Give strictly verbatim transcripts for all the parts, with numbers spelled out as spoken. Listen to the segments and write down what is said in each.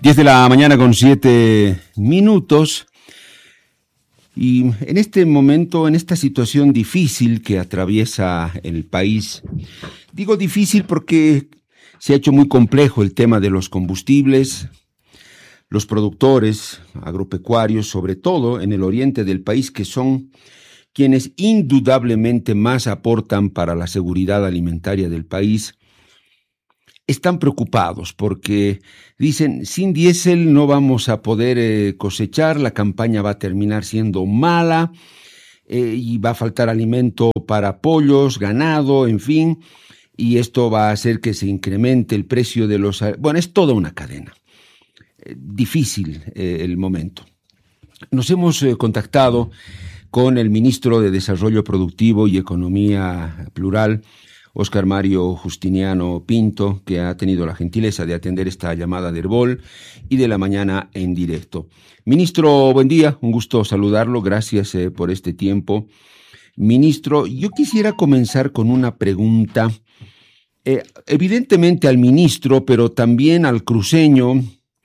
diez de la mañana con siete minutos. Y en este momento, en esta situación difícil que atraviesa el país, digo difícil porque se ha hecho muy complejo el tema de los combustibles, los productores agropecuarios, sobre todo en el oriente del país, que son quienes indudablemente más aportan para la seguridad alimentaria del país, están preocupados porque dicen, sin diésel no vamos a poder eh, cosechar, la campaña va a terminar siendo mala eh, y va a faltar alimento para pollos, ganado, en fin, y esto va a hacer que se incremente el precio de los... Bueno, es toda una cadena. Eh, difícil eh, el momento. Nos hemos eh, contactado con el ministro de Desarrollo Productivo y Economía Plural, Óscar Mario Justiniano Pinto, que ha tenido la gentileza de atender esta llamada de Herbol y de la mañana en directo. Ministro, buen día, un gusto saludarlo, gracias eh, por este tiempo. Ministro, yo quisiera comenzar con una pregunta, eh, evidentemente al ministro, pero también al cruceño,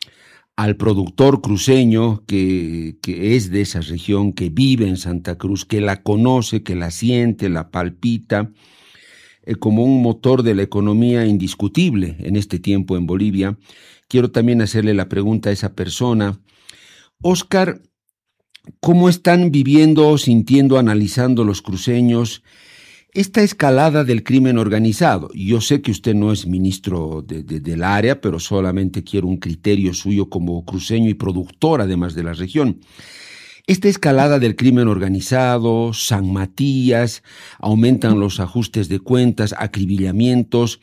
al productor cruceño que, que es de esa región, que vive en Santa Cruz, que la conoce, que la siente, la palpita, como un motor de la economía indiscutible en este tiempo en Bolivia. Quiero también hacerle la pregunta a esa persona. Óscar, ¿cómo están viviendo, sintiendo, analizando los cruceños esta escalada del crimen organizado? Yo sé que usted no es ministro de, de, del área, pero solamente quiero un criterio suyo como cruceño y productor, además de la región. Esta escalada del crimen organizado, San Matías, aumentan los ajustes de cuentas, acribillamientos.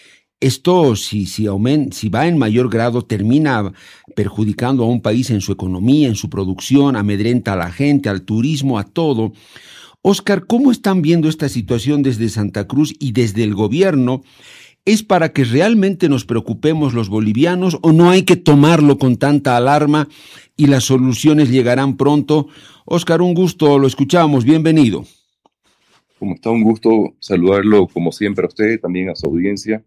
Esto, si, si, aumenta, si va en mayor grado, termina perjudicando a un país en su economía, en su producción, amedrenta a la gente, al turismo, a todo. Óscar, ¿cómo están viendo esta situación desde Santa Cruz y desde el gobierno? ¿Es para que realmente nos preocupemos los bolivianos o no hay que tomarlo con tanta alarma y las soluciones llegarán pronto? Óscar, un gusto, lo escuchamos, bienvenido. Como está, un gusto saludarlo como siempre a usted, también a su audiencia.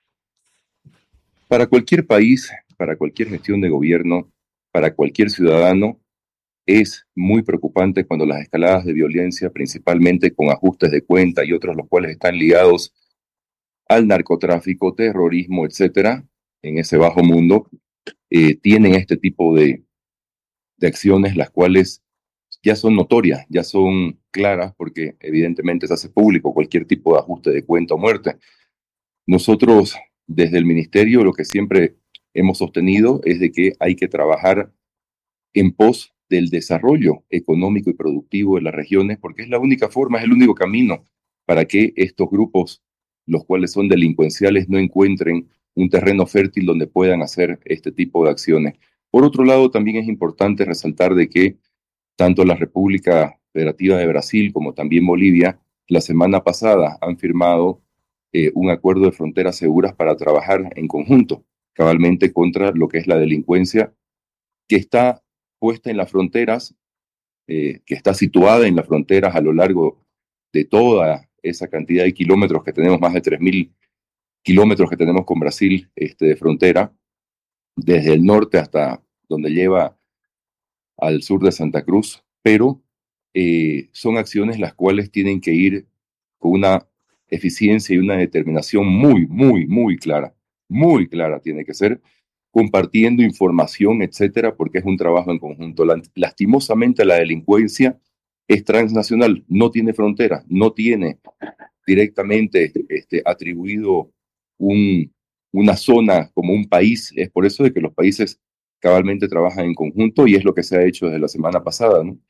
Para cualquier país, para cualquier gestión de gobierno, para cualquier ciudadano, es muy preocupante cuando las escaladas de violencia, principalmente con ajustes de cuenta y otros los cuales están ligados al narcotráfico, terrorismo, etcétera, en ese bajo mundo, eh, tienen este tipo de, de acciones, las cuales ya son notorias, ya son claras, porque evidentemente se hace público cualquier tipo de ajuste de cuenta o muerte. Nosotros, desde el ministerio, lo que siempre hemos sostenido es de que hay que trabajar en pos del desarrollo económico y productivo de las regiones, porque es la única forma, es el único camino para que estos grupos, los cuales son delincuenciales, no encuentren un terreno fértil donde puedan hacer este tipo de acciones. Por otro lado, también es importante resaltar de que tanto la República Federativa de Brasil como también Bolivia, la semana pasada han firmado eh, un acuerdo de fronteras seguras para trabajar en conjunto, cabalmente contra lo que es la delincuencia que está puesta en las fronteras, eh, que está situada en las fronteras a lo largo de toda esa cantidad de kilómetros que tenemos, más de tres mil kilómetros que tenemos con Brasil este, de frontera, desde el norte hasta donde lleva al sur de Santa Cruz, pero eh, son acciones las cuales tienen que ir con una eficiencia y una determinación muy, muy, muy clara, muy clara tiene que ser, compartiendo información, etcétera, porque es un trabajo en conjunto. Lastimosamente la delincuencia es transnacional, no tiene fronteras, no tiene directamente este, atribuido un, una zona como un país. Es por eso de que los países cabalmente trabajan en conjunto y es lo que se ha hecho desde la semana pasada, ¿no?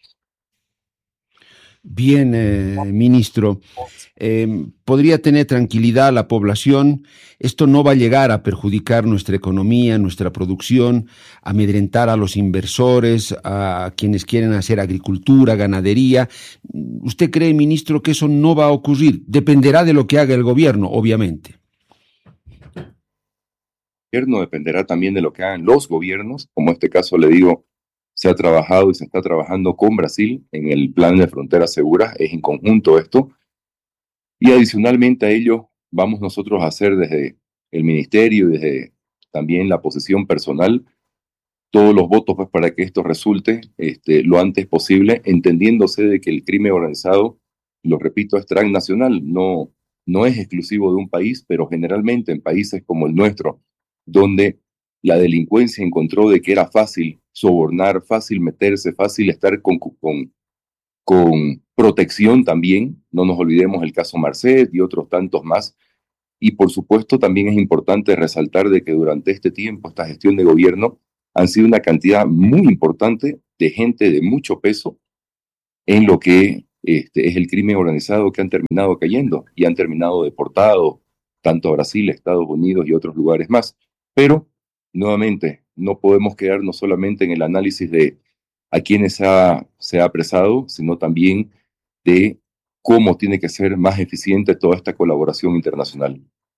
Bien, eh, ministro, eh, podría tener tranquilidad la población. Esto no va a llegar a perjudicar nuestra economía, nuestra producción, amedrentar a los inversores, a quienes quieren hacer agricultura, ganadería. ¿Usted cree, ministro, que eso no va a ocurrir? Dependerá de lo que haga el gobierno, obviamente. El gobierno dependerá también de lo que hagan los gobiernos, como en este caso le digo, se ha trabajado y se está trabajando con Brasil en el plan de fronteras seguras, es en conjunto esto, y adicionalmente a ello vamos nosotros a hacer desde el ministerio y desde también la posición personal, todos los votos pues, para que esto resulte este, lo antes posible, entendiéndose de que el crimen organizado, lo repito, es transnacional, no, no es exclusivo de un país, pero generalmente en países como el nuestro, donde la delincuencia encontró de que era fácil sobornar, fácil meterse, fácil estar con, con, con protección también, no nos olvidemos el caso Marcet y otros tantos más, y por supuesto también es importante resaltar de que durante este tiempo, esta gestión de gobierno, han sido una cantidad muy importante de gente de mucho peso en lo que este, es el crimen organizado, que han terminado cayendo y han terminado deportados tanto a Brasil, Estados Unidos y otros lugares más. Pero, nuevamente, no podemos quedarnos solamente en el análisis de a quienes ha, se ha apresado, sino también de cómo tiene que ser más eficiente toda esta colaboración internacional.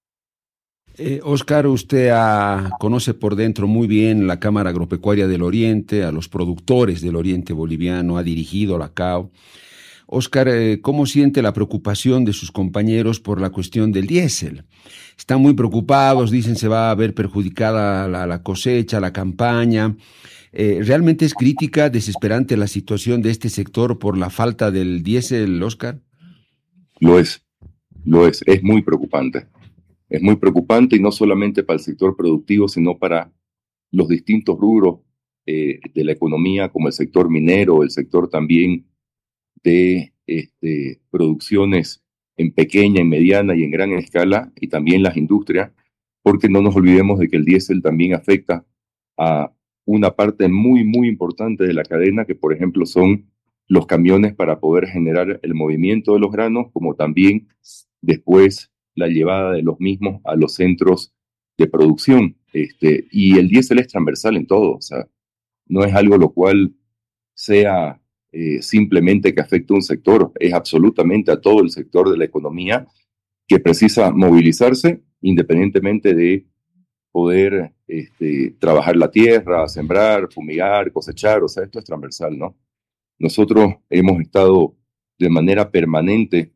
Eh, Óscar, usted a, conoce por dentro muy bien la Cámara Agropecuaria del Oriente, a los productores del Oriente Boliviano, ha dirigido la C A O. Óscar, eh, ¿cómo siente la preocupación de sus compañeros por la cuestión del diésel? Están muy preocupados, dicen se va a ver perjudicada la, la cosecha, la campaña. Eh, ¿Realmente es crítica, desesperante la situación de este sector por la falta del diésel, Óscar? Lo es, lo es, es muy preocupante. Es muy preocupante y no solamente para el sector productivo, sino para los distintos rubros eh, de la economía, como el sector minero, el sector también de este, producciones en pequeña, en mediana y en gran escala, y también las industrias, porque no nos olvidemos de que el diésel también afecta a una parte muy, muy importante de la cadena, que por ejemplo son los camiones para poder generar el movimiento de los granos, como también después la llevada de los mismos a los centros de producción. Este, y el diésel es transversal en todo, o sea, no es algo lo cual sea eh, simplemente que afecte a un sector, es absolutamente a todo el sector de la economía que precisa movilizarse independientemente de poder este, trabajar la tierra, sembrar, fumigar, cosechar, o sea, esto es transversal, ¿no? Nosotros hemos estado de manera permanente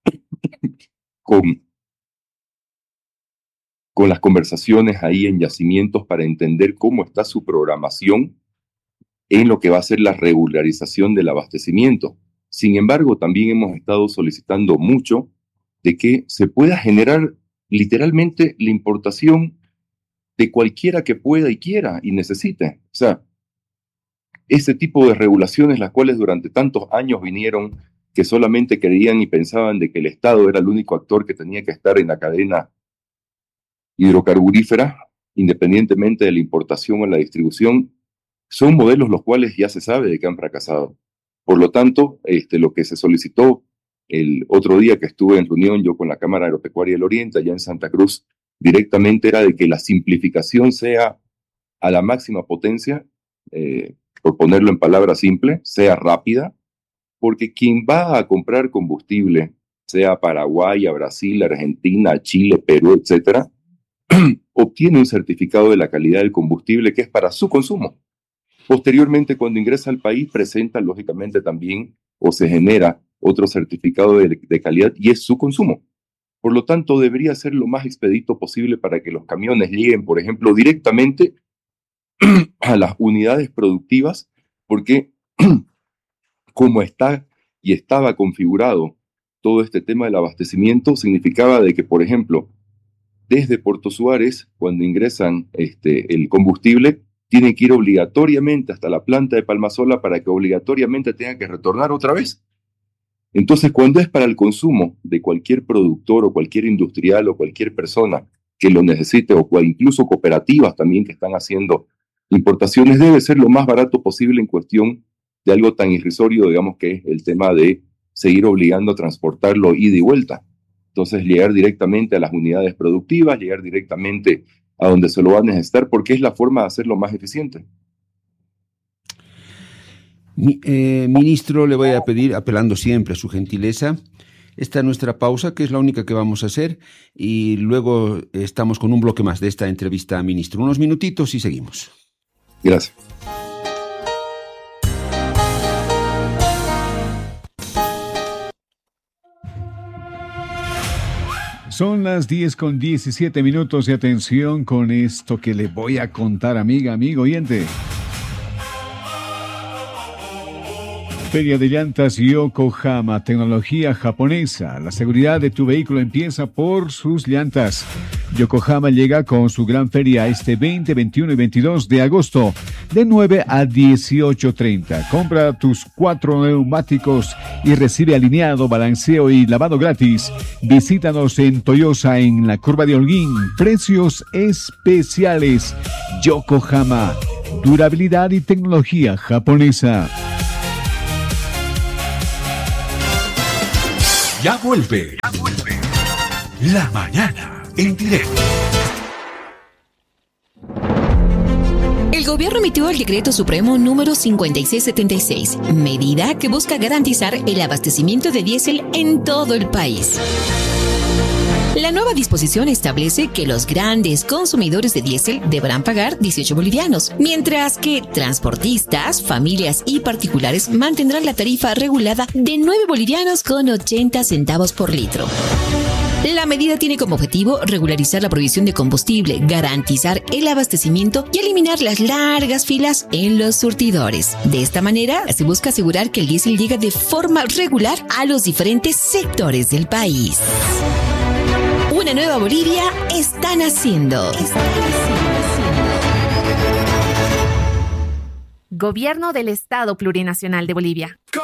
con con las conversaciones ahí en yacimientos para entender cómo está su programación en lo que va a ser la regularización del abastecimiento. Sin embargo, también hemos estado solicitando mucho de que se pueda generar literalmente la importación de cualquiera que pueda y quiera y necesite. O sea, ese tipo de regulaciones, las cuales durante tantos años vinieron, que solamente creían y pensaban de que el Estado era el único actor que tenía que estar en la cadena hidrocarburífera, independientemente de la importación o la distribución, son modelos los cuales ya se sabe de que han fracasado. Por lo tanto, este, lo que se solicitó el otro día que estuve en reunión yo con la Cámara Agropecuaria del Oriente, allá en Santa Cruz, directamente era de que la simplificación sea a la máxima potencia, eh, por ponerlo en palabras simples, sea rápida, porque quien va a comprar combustible, sea a Paraguay, a Brasil, a Argentina, a Chile, Perú, etcétera, obtiene un certificado de la calidad del combustible que es para su consumo. Posteriormente, cuando ingresa al país, presenta lógicamente también o se genera otro certificado de, de calidad y es su consumo. Por lo tanto, debería ser lo más expedito posible para que los camiones lleguen, por ejemplo, directamente a las unidades productivas, porque como está y estaba configurado todo este tema del abastecimiento, significaba de que, por ejemplo, desde Puerto Suárez, cuando ingresan este, el combustible, tienen que ir obligatoriamente hasta la planta de Palmasola para que obligatoriamente tengan que retornar otra vez. Entonces, cuando es para el consumo de cualquier productor o cualquier industrial o cualquier persona que lo necesite, o incluso cooperativas también que están haciendo importaciones, debe ser lo más barato posible en cuestión de algo tan irrisorio, digamos, que es el tema de seguir obligando a transportarlo ida y vuelta. Entonces, llegar directamente a las unidades productivas, llegar directamente a donde se lo va a necesitar, porque es la forma de hacerlo más eficiente. Mi, eh, ministro, le voy a pedir, apelando siempre a su gentileza, esta es nuestra pausa, que es la única que vamos a hacer, y luego estamos con un bloque más de esta entrevista a ministro. Unos minutitos y seguimos. Gracias. Son las diez con diecisiete minutos y atención con esto que le voy a contar, amiga, amigo oyente. Feria de llantas Yokohama, tecnología japonesa. La seguridad de tu vehículo empieza por sus llantas. Yokohama llega con su gran feria este veinte, veintiuno y veintidós de agosto, de nueve a dieciocho treinta. Compra tus cuatro neumáticos y recibe alineado, balanceo y lavado gratis. Visítanos en Toyosa, en la curva de Holguín. Precios especiales. Yokohama, durabilidad y tecnología japonesa. Ya vuelve. Ya vuelve. La mañana en directo. El gobierno emitió el decreto supremo número cincuenta y seis setenta y seis, medida que busca garantizar el abastecimiento de diésel en todo el país. La nueva disposición establece que los grandes consumidores de diésel deberán pagar dieciocho bolivianos, mientras que transportistas, familias y particulares mantendrán la tarifa regulada de nueve bolivianos con ochenta centavos por litro. La medida tiene como objetivo regularizar la provisión de combustible, garantizar el abastecimiento y eliminar las largas filas en los surtidores. De esta manera, se busca asegurar que el diésel llegue de forma regular a los diferentes sectores del país. Una nueva Bolivia está naciendo. Está naciendo. Gobierno del Estado Plurinacional de Bolivia.